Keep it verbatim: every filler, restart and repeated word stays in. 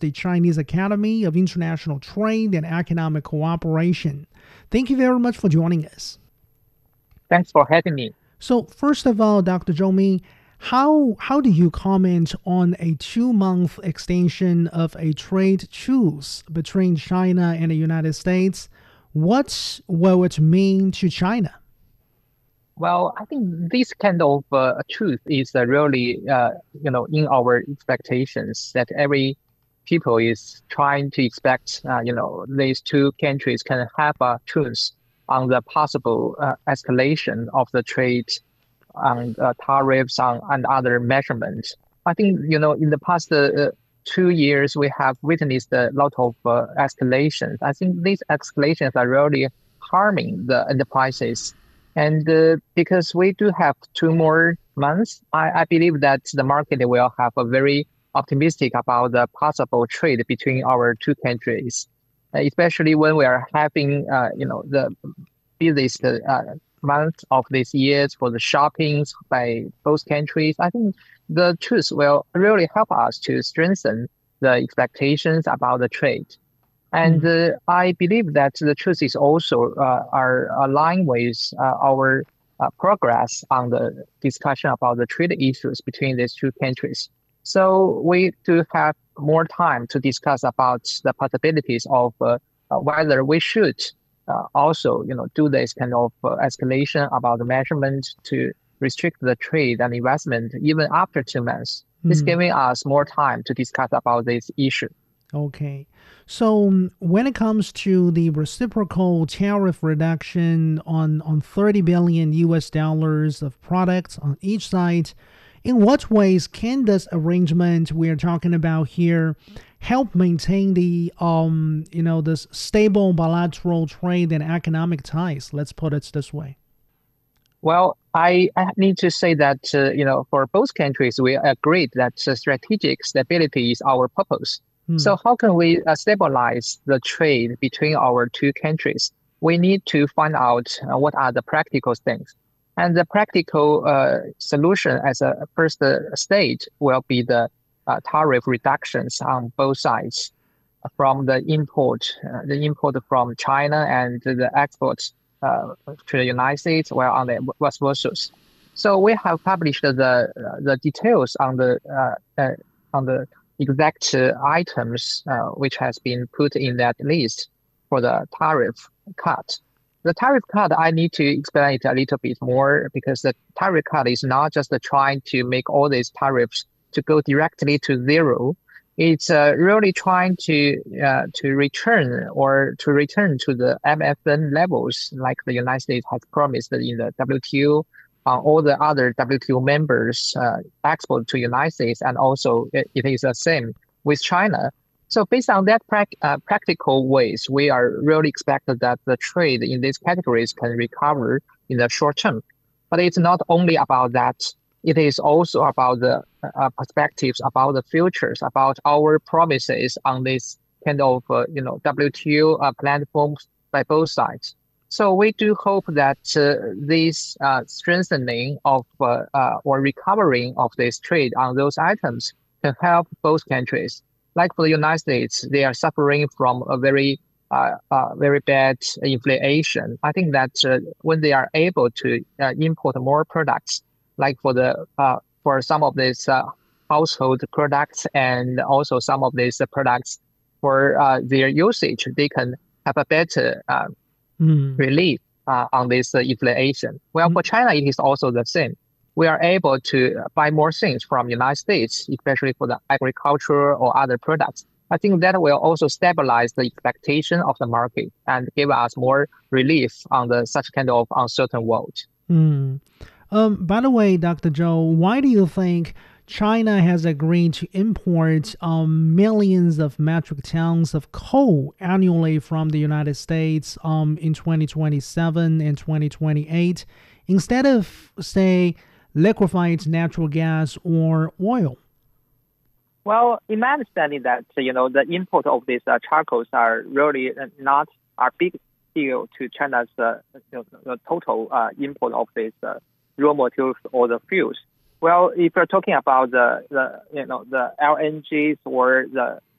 the Chinese Academy of International Trade and Economic Cooperation. Thank you very much for joining us. Thanks for having me. So first of all, Doctor Zhou Ming, how how do you comment on a two-month extension of a trade truce between China and the United States? What will it mean to China? Well, I think this kind of uh, truth is uh, really, uh, you know, in our expectations that every people is trying to expect, uh, you know, these two countries can have a truce on the possible uh, escalation of the trade on uh, tariffs on and other measurements. I think, you know, in the past uh, two years, we have witnessed a lot of uh, escalations. I think these escalations are really harming the enterprises. And uh, because we do have two more months, I, I believe that the market will have a very optimistic about the possible trade between our two countries, uh, especially when we are having, uh, you know, the busiest uh, month of this year for the shoppings by both countries. I think the truth will really help us to strengthen the expectations about the trade. And uh, I believe that the truth is also uh, are aligned with uh, our uh, progress on the discussion about the trade issues between these two countries. So we do have more time to discuss about the possibilities of uh, uh, whether we should uh, also, you know, do this kind of uh, escalation about the measurement to restrict the trade and investment even after two months. It's giving us more time to discuss about this issue. Okay. So um, when it comes to the reciprocal tariff reduction on, on thirty billion U S dollars of products on each side, in what ways can this arrangement we're talking about here help maintain the, um, you know, this stable bilateral trade and economic ties? Let's put it this way. Well, I, I need to say that, uh, you know, for both countries, we agreed that uh, strategic stability is our purpose. So how can we uh, stabilize the trade between our two countries? We need to find out uh, what are the practical things. And the practical uh, solution as a first uh, stage will be the uh, tariff reductions on both sides from the import, uh, the import from China and the exports uh, to the United States, while on the vice versa. So we have published the uh, the details on the uh, uh, on the exact uh, items uh, which has been put in that list for the tariff cut. The tariff cut, I need to explain it a little bit more because the tariff cut is not just uh, trying to make all these tariffs to go directly to zero. It's uh, really trying to uh, to return or to return to the M F N levels like the United States has promised in the W T O. Uh, all the other W T O members uh, export to United States, and also it, it is the same with China. So based on that pra- uh, practical ways, we are really expected that the trade in these categories can recover in the short term. But it's not only about that. It is also about the uh, perspectives, about the futures, about our promises on this kind of uh, you know W T O uh, platforms by both sides. So we do hope that uh, this uh, strengthening of uh, uh, or recovering of this trade on those items can help both countries. Like for the United States, they are suffering from a very uh, uh, very bad inflation. I think that uh, when they are able to uh, import more products, like for the uh, for some of these uh, household products and also some of these products for uh, their usage, they can have a better uh, Mm. relief uh, on this uh, inflation. Well, for China, it is also the same. We are able to buy more things from United States, especially for the agriculture or other products. I think that will also stabilize the expectation of the market and give us more relief on the such kind of uncertain world. Mm. Um, by the way, Doctor Zhou, why do you think China has agreed to import um, millions of metric tons of coal annually from the United States um, in twenty twenty-seven and twenty twenty-eight instead of, say, liquefied natural gas or oil? Well, in my understanding that, you know, the import of these uh, charcoals are really not a big deal to China's uh, you know, the total uh, import of these uh, raw materials or the fuels. Well, if you're talking about the, the you know the L N Gs or the